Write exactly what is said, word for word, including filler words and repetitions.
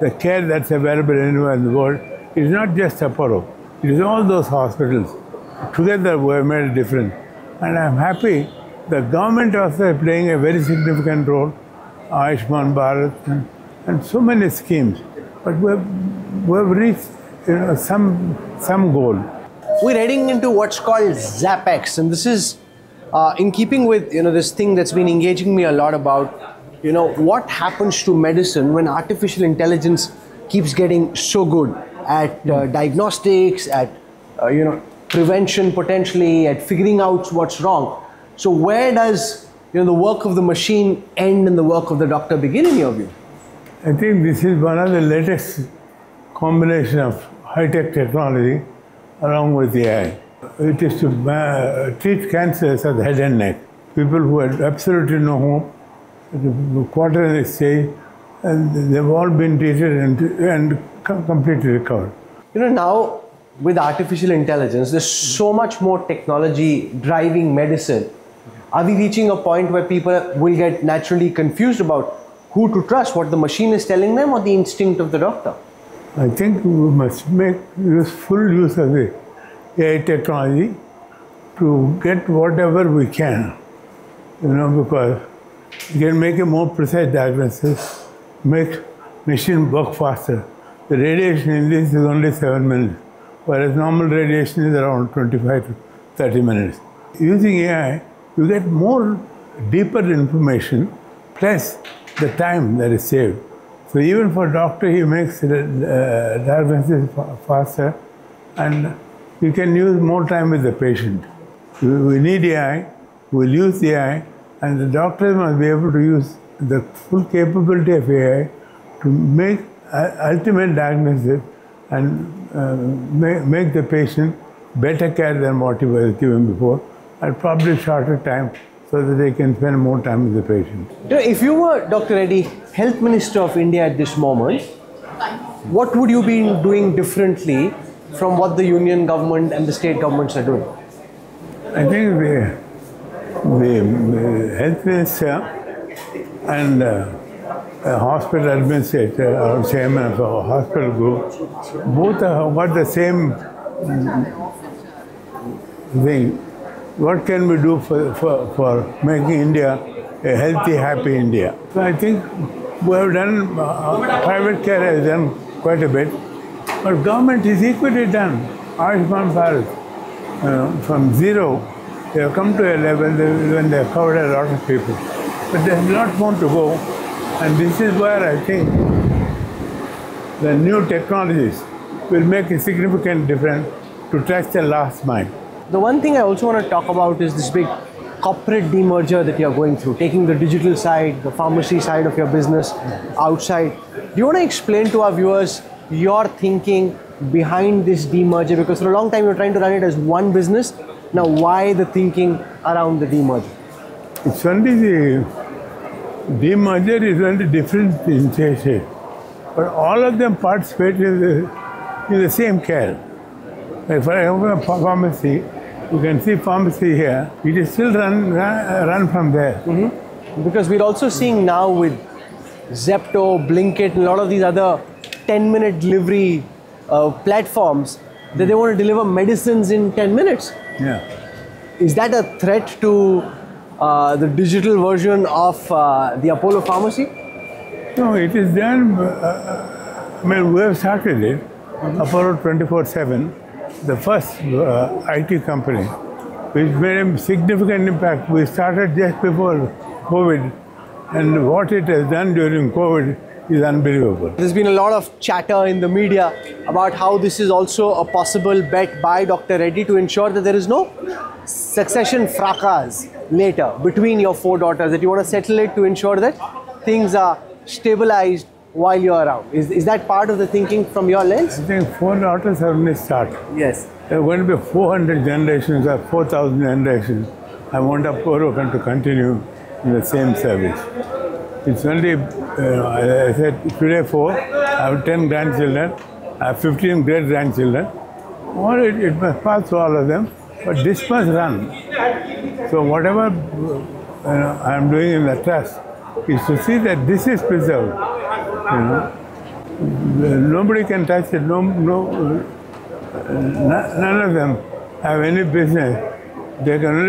the care that's available anywhere in the world, is not just Apollo. It is all those hospitals. Together we have made a difference. And I'm happy the government also is playing a very significant role, Ayushman Bharat and, and so many schemes. But we have, we have reached you know, some, some goal. We're heading into what's called ZapX, and this is uh, in keeping with you know this thing that's been engaging me a lot about you know what happens to medicine when artificial intelligence keeps getting so good at uh, diagnostics, at uh, you know prevention potentially, at figuring out what's wrong. So where does you know the work of the machine end and the work of the doctor begin in your view? I think this is one of the latest combination of high-tech technology along with A I. It is to uh, treat cancers of the head and neck. People who had absolutely no hope, quarter in the stage, and they've all been treated and, and completely recovered. You know, now with artificial intelligence, there's so much more technology driving medicine. Are we reaching a point where people will get naturally confused about who to trust, what the machine is telling them or the instinct of the doctor? I think we must make use, full use of the A I technology to get whatever we can, you know, because you can make a more precise diagnosis, make machine work faster. The radiation in this is only seven minutes, whereas normal radiation is around twenty-five to thirty minutes. Using A I, you get more deeper information, plus the time that is saved. So even for doctor, he makes the uh, diagnosis faster, and you can use more time with the patient. We need A I, we'll use the A I, and the doctors must be able to use the full capability of A I to make uh, ultimate diagnosis and uh, make, make the patient better care than what he was given before, at probably shorter time, so that they can spend more time with the patient. You know, if you were, Doctor Reddy, Health Minister of India at this moment, what would you be doing differently from what the union government and the state governments are doing? I think the, the health minister and uh, a hospital administrator or chairman of a hospital group, both have got the same thing. What can we do for, for, for making India a healthy, happy India? So I think we have done, uh, private care has done quite a bit, but government is equally done. Ayushman Bharat, uh, from zero, they have come to a level when they have covered a lot of people. But there's a lot more to go, and this is where I think the new technologies will make a significant difference to touch the last mile. The one thing I also want to talk about is this big corporate demerger that you're going through, taking the digital side, the pharmacy side of your business outside. Do you want to explain to our viewers your thinking behind this demerger? Because for a long time you're trying to run it as one business. Now, why the thinking around the demerger? It's only the demerger is only different in shape, but all of them participate in the, in the same care. Like for example, a pharmacy, you can see pharmacy here, it is still run, run, run from there. Mm-hmm. Because we're also seeing now with Zepto, Blinkit, and a lot of these other ten minute delivery uh, platforms that they want to deliver medicines in ten minutes. Yeah. Is that a threat to uh, the digital version of uh, the Apollo pharmacy? No, it is done. Uh, I mean, we have started it, mm-hmm. Apollo twenty-four seven. The first uh, I T company, which made a significant impact. We started just before COVID, and what it has done during COVID is unbelievable. There's been a lot of chatter in the media about how this is also a possible bet by Doctor Reddy to ensure that there is no succession fracas later between your four daughters, that you want to settle it to ensure that things are stabilized while you're around. Is, is that part of the thinking from your lens? I think four daughters have only started. Yes. There are going to be four hundred generations or four thousand generations. I want Apollo to continue in the same service. It's only, uh, I said, today four, I have ten grandchildren, I have fifteen great-grandchildren. Or it, it must pass to all of them, but this must run. So whatever uh, I am doing in the trust is to see that this is preserved. You know? Nobody can touch it. No, no, uh, none of them have any business. They can only